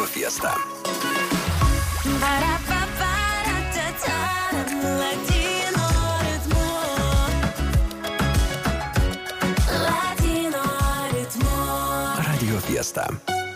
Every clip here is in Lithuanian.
Fiesta. Radio Fiesta.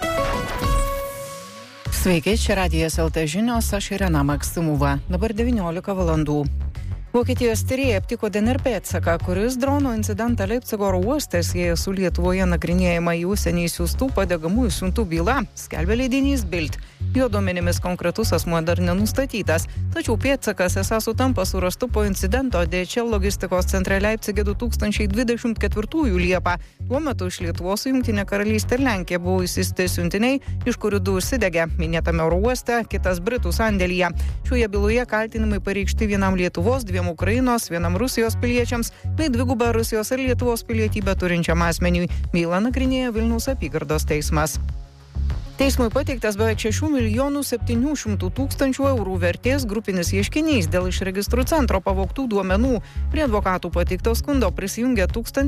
Sveiki, čia Radijas LT žinios, aš Irena Maksimova. Dabar 19 valandų. Vokietijos tyrėjai aptiko DNR pėdsaką, kuris drono incidentą Leipcigo oro uoste sieja su Lietuvoje nagrinėjama į užsienį siųstų padegamųjų siuntų byla, skelbia leidinys Bild. Jo duomenimis konkretus asmuo dar nenustatytas, tačiau pėdsakas esą sutampa su rastu po incidento DHL logistikos centre Leipcige 2024 Liepą. Tuo metu iš Lietuvos į Jungtinę karalystę ir Lenkiją buvo išsiųsti siuntiniai, iš kurių 2 užsidegė, minėtame oro uoste, kitas Britų sandėlyje. Šioje byloje kaltinimai pareikšti vienam Lietuvos, 2 Ukrainos, 1 Rusijos piliečiams, bei 2 Rusijos ir Lietuvos pilietybę turinčiam asmeniui. Bylą nagrinėja Vilniaus apygardos teismas. Teismui pateiktas beveik 6 700 000 eurų vertės grupinis ieškinys dėl iš registrų centro pavogtų duomenų. Prie advokatų pateikto skundo prisijungė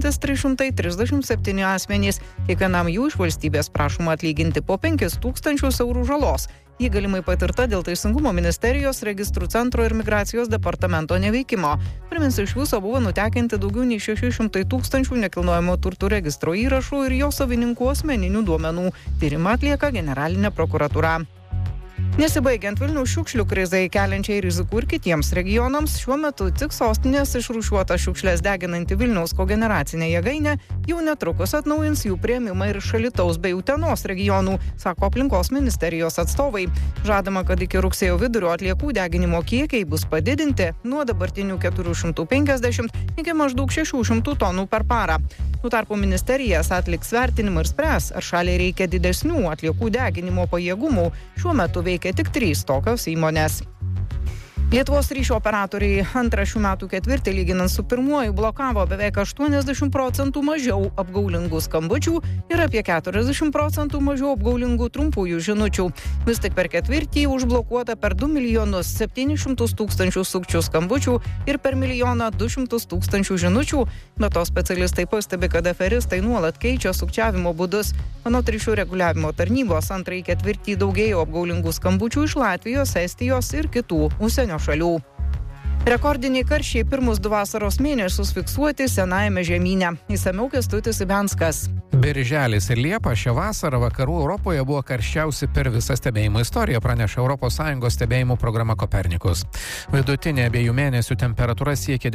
1337 asmenys. Kiekvienam jų iš valstybės prašoma atlyginti po 5 000 eurų žalos. Ji galimai patirta dėl Teisingumo ministerijos, registrų centro ir migracijos departamento neveikimo. Priminsiu, iš viso buvo nutekinti daugiau nei 600 000 nekilnojamo turto registro įrašų ir jo savininkų asmeninių duomenų. Tyrimą atlieka generalinė prokuratūra. Nesibaigiant Vilniaus šiukšlių krizai keliančiai rizikų ir kitiems regionams, šiuo metu tik sostinės išrūšiuota šiukšlės deginanti Vilniaus kogeneracinė jėgainė jau netrukus atnaujins jų priėmimą ir Alytaus bei Utenos regionų, sako aplinkos ministerijos atstovai. Žadama, kad iki rugsėjo vidurio atliekų deginimo kiekiai bus padidinti nuo dabartinių 450 iki maždaug 600 tonų per parą. Tuo tarpu ministerijas atliks vertinimą ir spręs, ar šaliai reikia didesnių atliekų deginimo pajėgumų. Šiuo metu veikia tik 3 tokios įmonės. Lietuvos ryšio operatoriai antrą šių metų ketvirtį lyginant su pirmuoju blokavo beveik 80% mažiau apgaulingų skambučių ir apie 40% mažiau apgaulingų trumpųjų žinučių. Vis tik per ketvirtį užblokuota per 2 700 000 sukčių skambučių ir per 1 200 000 žinučių. Be to specialistai pastebi, kad aferistai nuolat keičia sukčiavimo būdus. Anot ryšių reguliavimo tarnybos antrąjį ketvirtį daugėjo apgaulingų skambučių iš Latvijos, Estijos ir kitų užsienio šalių. Rekordiniai karščiai pirmus 2 vasaros mėnesius fiksuoti Senajame žemyne. Išsamiau Kęstutis Ibenskas. Birželis ir Liepa šią vasarą vakarų Europoje buvo karščiausi per visą stebėjimo istoriją, praneša ES stebėjimų programa Kopernikus. Vidutinė abiejų mėnesių temperatūra siekia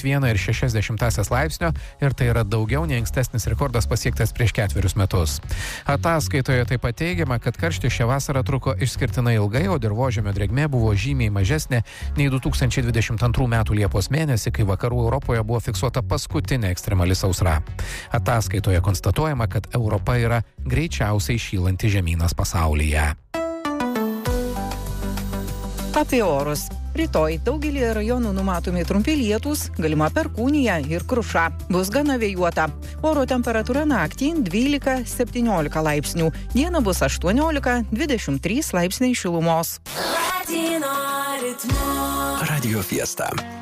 21,6 laipsnio ir tai yra daugiau nei ankstesnis rekordas pasiektas prieš 4 metus. Ataskaitoje taip pat teigiama, kad karštis šią vasarą truko išskirtinai ilgai, o dirvožemio drėgmė buvo žymiai mažesnė nei 2022 metų Liepos mėnesį, kai vakarų Europoje buvo fiksuota paskutinė ekstremali sausra. Ataskaitoje konstatuojama, kad Europa yra greičiausiai šylanti žemynas pasaulyje. Apie orus. Rytoj daugelį rajonų numatomi trumpi lietūs, galima perkūnija ir kruša. Bus gana vėjuota. Oro temperatūra naktį 12-17 laipsnių. Dieną bus 18-23 laipsniai šilumos. Radio Fiesta.